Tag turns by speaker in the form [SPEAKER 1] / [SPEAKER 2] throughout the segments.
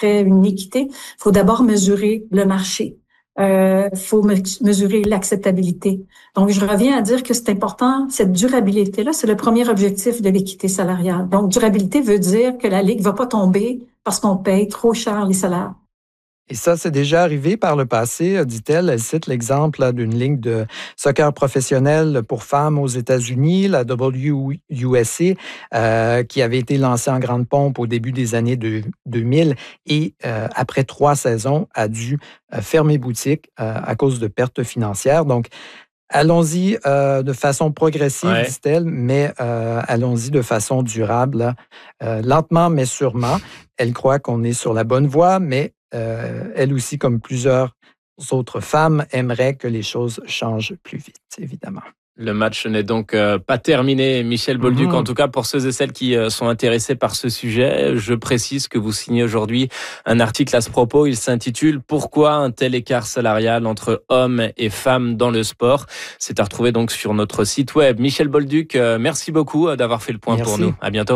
[SPEAKER 1] ferait une équité, il faut d'abord mesurer le marché. Faut mesurer l'acceptabilité. Donc, je reviens à dire que c'est important, cette durabilité-là, c'est le premier objectif de l'équité salariale. Donc, durabilité veut dire que la Ligue va pas tomber parce qu'on paye trop cher les salaires.
[SPEAKER 2] Et ça, c'est déjà arrivé par le passé, dit-elle. Elle cite l'exemple d'une ligue de soccer professionnel pour femmes aux États-Unis, la WUSA, qui avait été lancée en grande pompe au début des années 2000 et après 3 saisons, a dû fermer boutique à cause de pertes financières. Donc, allons-y de façon progressive, dit-elle, mais allons-y de façon durable, lentement mais sûrement. Elle croit qu'on est sur la bonne voie, mais elle aussi, comme plusieurs autres femmes, aimerait que les choses changent plus vite, évidemment.
[SPEAKER 3] Le match n'est donc pas terminé, Michel Bolduc. En tout cas, pour ceux et celles qui sont intéressés par ce sujet, je précise que vous signez aujourd'hui un article à ce propos. Il s'intitule « Pourquoi un tel écart salarial entre hommes et femmes dans le sport ?» C'est à retrouver donc sur notre site web. Michel Bolduc, merci beaucoup d'avoir fait le point pour nous. À bientôt.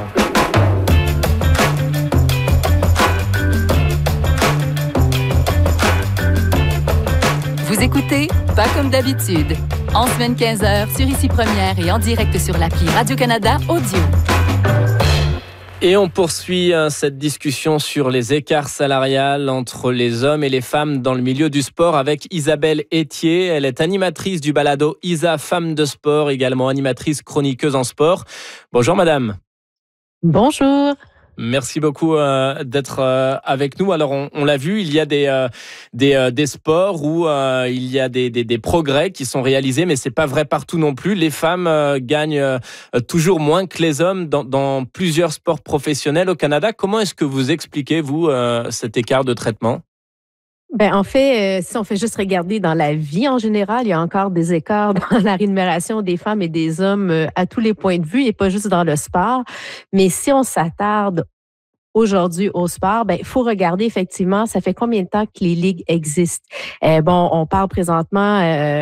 [SPEAKER 4] Vous écoutez Pas comme d'habitude. En semaine 15h sur Ici Première et en direct sur l'appli Radio-Canada Audio.
[SPEAKER 3] Et on poursuit cette discussion sur les écarts salariales entre les hommes et les femmes dans le milieu du sport avec Isabelle Etier. Elle est animatrice du balado Isa Femmes de sport, également animatrice chroniqueuse en sport. Bonjour madame.
[SPEAKER 5] Bonjour.
[SPEAKER 3] Merci beaucoup d'être avec nous. Alors, on l'a vu, il y a des sports où il y a des progrès qui sont réalisés, mais c'est pas vrai partout non plus. Les femmes gagnent toujours moins que les hommes dans plusieurs sports professionnels au Canada. Comment est-ce que vous expliquez, vous, cet écart de traitement?
[SPEAKER 5] En fait, si on fait juste regarder dans la vie en général, il y a encore des écarts dans la rémunération des femmes et des hommes à tous les points de vue et pas juste dans le sport. Mais si on s'attarde aujourd'hui au sport, il faut regarder effectivement, ça fait combien de temps que les ligues existent. On parle présentement,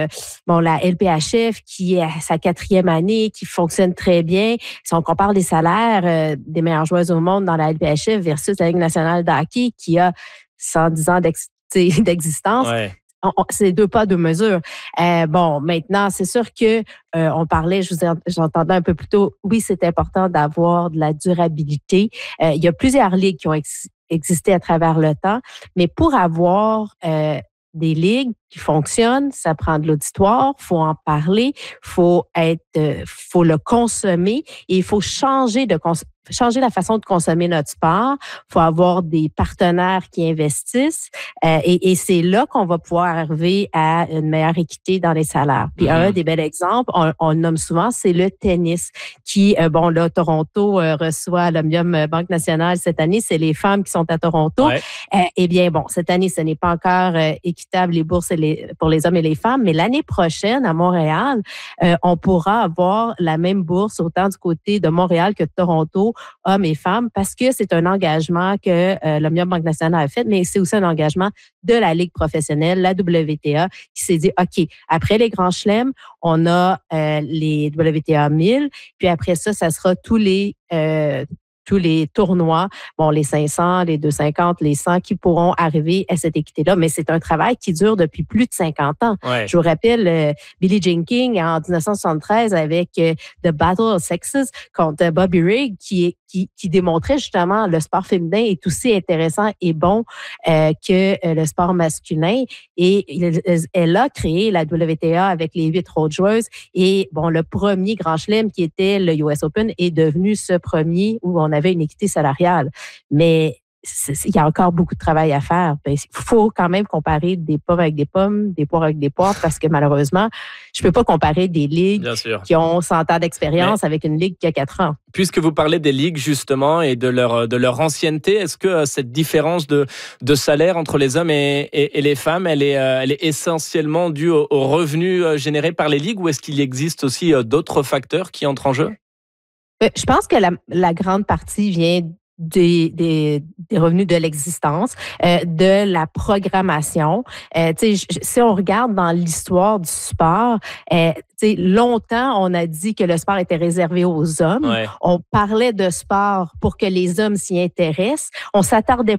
[SPEAKER 5] la LPHF qui est à sa 4e année, qui fonctionne très bien. Si on compare les salaires des meilleures joueuses au monde dans la LPHF versus la Ligue nationale de hockey qui a 110 ans d'existence. Ouais. C'est 2 pas, 2 mesures. Maintenant, c'est sûr que on parlait, j'entendais un peu plus tôt, oui, c'est important d'avoir de la durabilité. Il y a plusieurs ligues qui ont existé à travers le temps, mais pour avoir des ligues qui fonctionnent, ça prend de l'auditoire, faut en parler, faut le consommer et il faut changer la façon de consommer notre sport. Faut avoir des partenaires qui investissent et c'est là qu'on va pouvoir arriver à une meilleure équité dans les salaires. Puis un des bels exemples, on le nomme souvent, c'est le tennis qui, Toronto reçoit l'Omnium Banque Nationale cette année, c'est les femmes qui sont à Toronto. Ouais. Cette année, ce n'est pas encore équitable les bourses pour les hommes et les femmes, mais l'année prochaine, à Montréal, on pourra avoir la même bourse autant du côté de Montréal que de Toronto, hommes et femmes, parce que c'est un engagement que l'Omnium Banque Nationale a fait, mais c'est aussi un engagement de la Ligue professionnelle, la WTA, qui s'est dit, OK, après les grands chelems, on a les WTA 1000, puis après ça sera tous les tournois, les 500, les 250, les 100 qui pourront arriver à cette équité-là. Mais c'est un travail qui dure depuis plus de 50 ans. Ouais. Je vous rappelle Billie Jean King en 1973 avec The Battle of Sexes contre Bobby Rigg qui démontrait justement le sport féminin est aussi intéressant et bon que le sport masculin. Et elle a créé la WTA avec les 8 autres joueuses. Et le premier grand chelem qui était le US Open est devenu ce premier où on avait une équité salariale. Mais il y a encore beaucoup de travail à faire. Il faut quand même comparer des pommes avec des pommes, des poires avec des poires, parce que malheureusement, je ne peux pas comparer des ligues qui ont 100 ans d'expérience avec une ligue qui a 4 ans.
[SPEAKER 3] Puisque vous parlez des ligues, justement, et de leur ancienneté, est-ce que cette différence de salaire entre les hommes et les femmes, elle est essentiellement due aux revenus générés par les ligues, ou est-ce qu'il existe aussi d'autres facteurs qui entrent en jeu?
[SPEAKER 5] Je pense que la grande partie vient des revenus de l'existence, de la programmation. Si on regarde dans l'histoire du sport, longtemps, on a dit que le sport était réservé aux hommes. Ouais. On parlait de sport pour que les hommes s'y intéressent. On s'attardait